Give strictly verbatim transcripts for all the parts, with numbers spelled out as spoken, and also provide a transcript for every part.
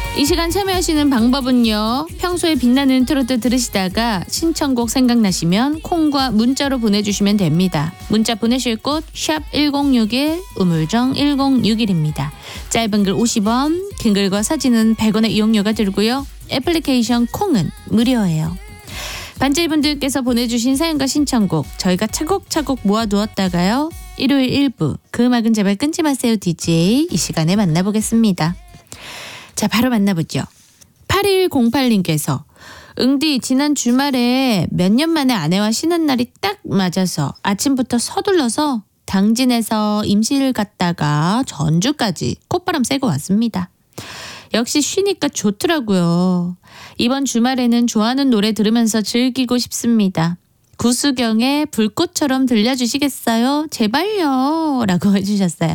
이 시간 참여하시는 방법은요. 평소에 빛나는 트로트 들으시다가 신청곡 생각나시면 콩과 문자로 보내주시면 됩니다. 문자 보내실 곳 샵 일공육일 우물정 일공육일입니다. 짧은 글 오십 원, 긴 글과 사진은 백 원의 이용료가 들고요. 애플리케이션 콩은 무료예요. 반제이분들께서 보내주신 사연과 신청곡 저희가 차곡차곡 모아두었다가요. 일요일 일 부 그 음악은 제발 끊지 마세요 디제이 이 시간에 만나보겠습니다. 자, 바로 만나보죠. 팔일공팔님께서 응디 지난 주말에 몇 년 만에 아내와 쉬는 날이 딱 맞아서 아침부터 서둘러서 당진에서 임실 갔다가 전주까지 콧바람 쐬고 왔습니다. 역시 쉬니까 좋더라고요. 이번 주말에는 좋아하는 노래 들으면서 즐기고 싶습니다. 구수경의 불꽃처럼 들려주시겠어요? 제발요 라고 해주셨어요.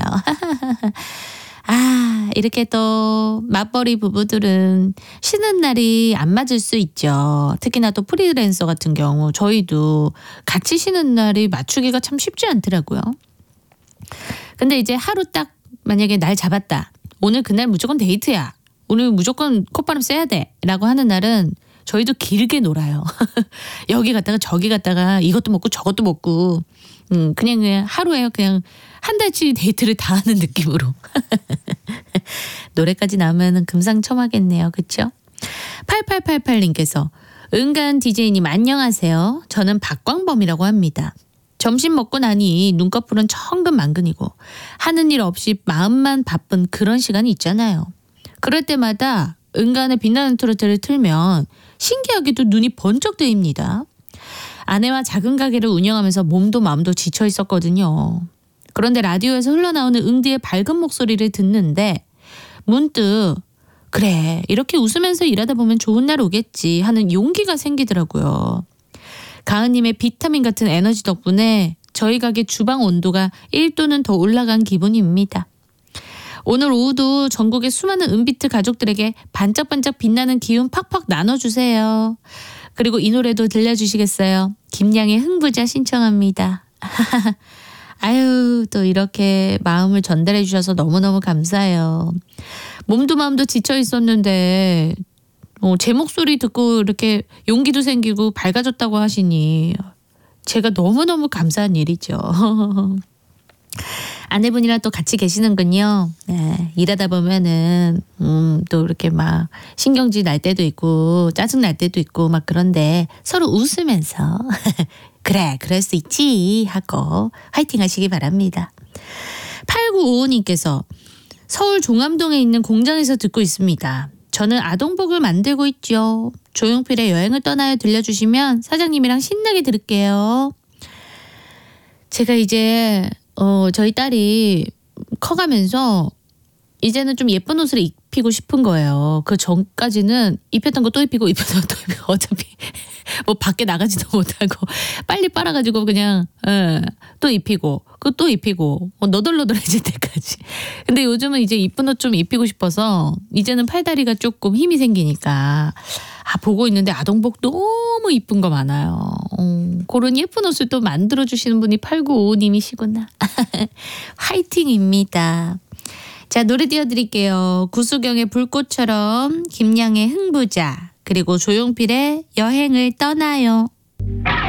아, 이렇게 또 맞벌이 부부들은 쉬는 날이 안 맞을 수 있죠. 특히나 또 프리랜서 같은 경우 저희도 같이 쉬는 날이 맞추기가 참 쉽지 않더라고요. 근데 이제 하루 딱 만약에 날 잡았다. 오늘 그날 무조건 데이트야. 오늘 무조건 콧바람 쐬야 돼 라고 하는 날은 저희도 길게 놀아요. 여기 갔다가 저기 갔다가 이것도 먹고 저것도 먹고 음, 그냥, 그냥 하루에 그냥 한 달치 데이트를 다 하는 느낌으로. 노래까지 나오면 금상첨화겠네요. 그렇죠? 팔팔팔팔님께서 은간 디제이님 안녕하세요. 저는 박광범이라고 합니다. 점심 먹고 나니 눈꺼풀은 천근만근이고 하는 일 없이 마음만 바쁜 그런 시간이 있잖아요. 그럴 때마다 은간의 빛나는 트로트를 틀면 신기하게도 눈이 번쩍 뜨입니다. 아내와 작은 가게를 운영하면서 몸도 마음도 지쳐 있었거든요. 그런데 라디오에서 흘러나오는 응디의 밝은 목소리를 듣는데 문득 그래 이렇게 웃으면서 일하다 보면 좋은 날 오겠지 하는 용기가 생기더라고요. 가은님의 비타민 같은 에너지 덕분에 저희 가게 주방 온도가 일 도는 더 올라간 기분입니다. 오늘 오후도 전국의 수많은 은비트 가족들에게 반짝반짝 빛나는 기운 팍팍 나눠주세요. 그리고 이 노래도 들려주시겠어요? 김양의 흥부자 신청합니다. 아유, 또 이렇게 마음을 전달해 주셔서 너무너무 감사해요. 몸도 마음도 지쳐 있었는데 어, 제 목소리 듣고 이렇게 용기도 생기고 밝아졌다고 하시니 제가 너무너무 감사한 일이죠. 아내분이랑 또 같이 계시는군요. 네, 일하다 보면은 음, 또 이렇게 막 신경질 날 때도 있고 짜증 날 때도 있고 막 그런데 서로 웃으면서 그래 그럴 수 있지 하고 화이팅 하시기 바랍니다. 팔구오오님께서 서울 종암동에 있는 공장에서 듣고 있습니다. 저는 아동복을 만들고 있죠. 조용필의 여행을 떠나요 들려주시면 사장님이랑 신나게 들을게요. 제가 이제 어, 저희 딸이 커가면서 이제는 좀 예쁜 옷을 입히고 싶은 거예요. 그 전까지는 입혔던 거 또 입히고 입혔던 거 또 입히고 어차피 뭐 밖에 나가지도 못하고 빨리 빨아가지고 그냥 예, 또 입히고 그 또 입히고 뭐 너덜너덜해질 때까지. 근데 요즘은 이제 이쁜 옷 좀 입히고 싶어서 이제는 팔다리가 조금 힘이 생기니까 아, 보고 있는데 아동복 너무 이쁜 거 많아요. 어, 그런 예쁜 옷을 또 만들어주시는 분이 팔구오오님이시구나. 화이팅입니다. 자, 노래 띄워드릴게요. 구수경의 불꽃처럼, 김양의 흥부자, 그리고 조용필의 여행을 떠나요.